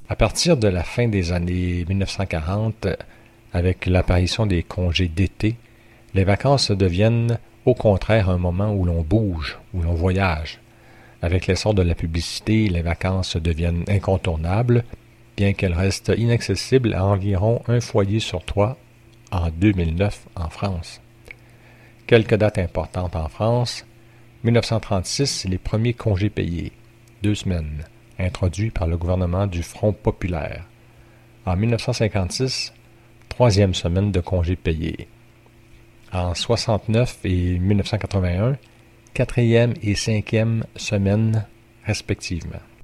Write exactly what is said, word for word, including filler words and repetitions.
À partir de la fin des années mille neuf cent quarante, avec l'apparition des congés d'été, les vacances deviennent au contraire un moment où l'on bouge, où l'on voyage. Avec l'essor de la publicité, les vacances deviennent incontournables, bien qu'elles restent inaccessibles à environ un foyer sur trois en deux mille neuf en France. Quelques dates importantes en France. mille neuf cent trente-six, les premiers congés payés, deux semaines, introduits par le gouvernement du Front populaire. En mille neuf cent cinquante-six, troisième semaine de congés payés. En soixante-neuf et mille neuf cent quatre-vingt-un, quatrième et cinquième semaines respectivement.